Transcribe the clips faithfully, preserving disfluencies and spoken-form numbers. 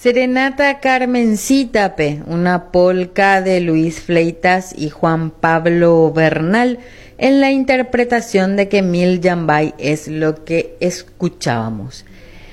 Serenata Carmencita, pe, una polca de Luis Fleitas y Juan Pablo Bernal en la interpretación de Kemil Yambay es lo que escuchábamos.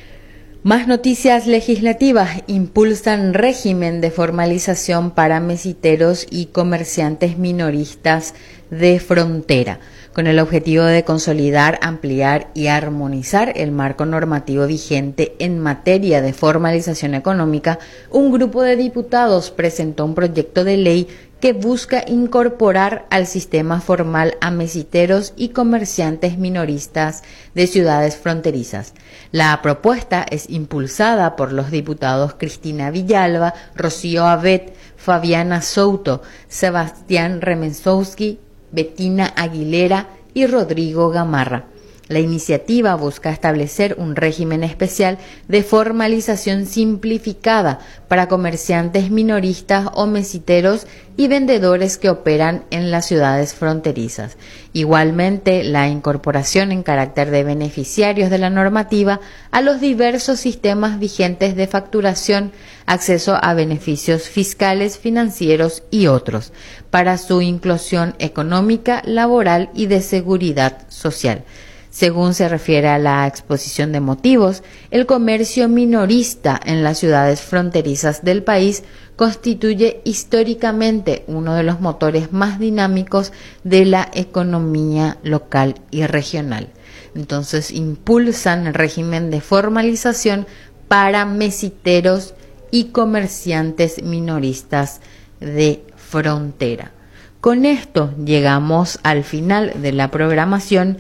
Más noticias legislativas. Impulsan régimen de formalización para mesiteros y comerciantes minoristas de frontera, con el objetivo de consolidar, ampliar y armonizar el marco normativo vigente en materia de formalización económica. Un grupo de diputados presentó un proyecto de ley que busca incorporar al sistema formal a mesiteros y comerciantes minoristas de ciudades fronterizas. La propuesta es impulsada por los diputados Cristina Villalba, Rocío Abet, Fabiana Souto, Sebastián Remensowski, Bettina Aguilera y Rodrigo Gamarra. La iniciativa busca establecer un régimen especial de formalización simplificada para comerciantes minoristas o mesiteros y vendedores que operan en las ciudades fronterizas. Igualmente, la incorporación en carácter de beneficiarios de la normativa a los diversos sistemas vigentes de facturación, acceso a beneficios fiscales, financieros y otros, para su inclusión económica, laboral y de seguridad social. Según se refiere a la exposición de motivos, el comercio minorista en las ciudades fronterizas del país constituye históricamente uno de los motores más dinámicos de la economía local y regional. Entonces, impulsan el régimen de formalización para mesiteros y comerciantes minoristas de frontera. Con esto llegamos al final de la programación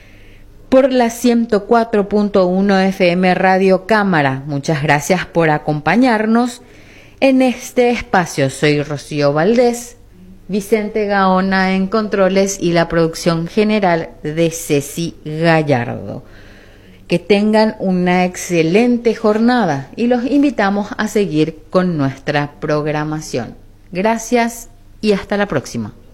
por la ciento cuatro punto uno F M Radio Cámara. Muchas gracias por acompañarnos en este espacio. Soy Rocío Valdés, Vicente Gaona en controles y la producción general de Ceci Gallardo. Que tengan una excelente jornada y los invitamos a seguir con nuestra programación. Gracias y hasta la próxima.